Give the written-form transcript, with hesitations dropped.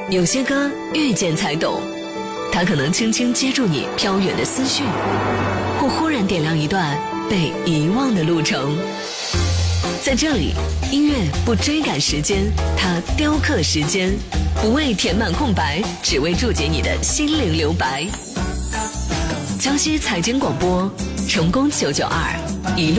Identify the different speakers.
Speaker 1: 有些歌遇见才懂，它可能轻轻接住你飘远的思绪，或忽然点亮一段被遗忘的路程。在这里，音乐不追赶时间，它雕刻时间，不为填满空白，只为注解你的心灵留白。江西财经广播，成功992一路。